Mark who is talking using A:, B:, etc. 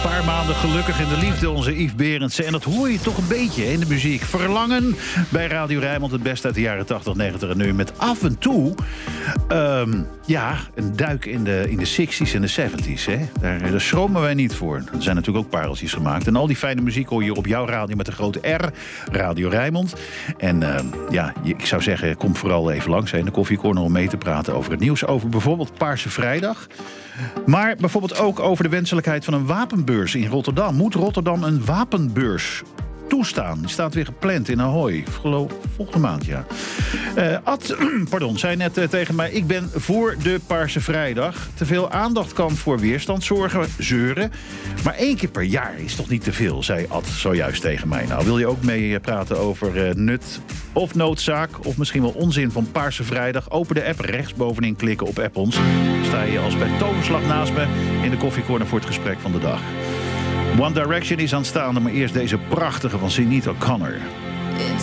A: paar maanden gelukkig in de liefde, onze Yves Berendsen. En dat hoor je toch een beetje in de muziek. Verlangen bij Radio Rijnmond, het beste uit de jaren 80, 90 en nu. Met af en toe een duik in de 60s en de 70s. Hè? Daar schromen wij niet voor. Er zijn natuurlijk ook pareltjes gemaakt. En al die fijne muziek hoor je op jouw radio met een grote R. Radio Rijnmond. En ik zou zeggen, kom vooral even langs in de koffiecorner om mee te praten over het nieuws. Over bijvoorbeeld Paarse Vrijdag. Maar bijvoorbeeld ook over de wenselijkheid van een wapenbeurs in Rotterdam. Moet Rotterdam een wapenbeurs toestaan? Die staat weer gepland in Ahoy. Volgende maand, ja. Ad zei net tegen mij, ik ben voor de Paarse Vrijdag. Te veel aandacht kan voor weerstand zorgen, zeuren. Maar 1 keer per jaar is toch niet te veel, zei Ad zojuist tegen mij. Nou, wil je ook mee praten over nut of noodzaak, of misschien wel onzin van Paarse Vrijdag? Open de app, rechtsbovenin klikken op app ons. Sta je als bij toverslag naast me in de koffiecorner voor het gesprek van de dag. One Direction is aanstaande, maar eerst deze prachtige van Sinead O'Connor.
B: It's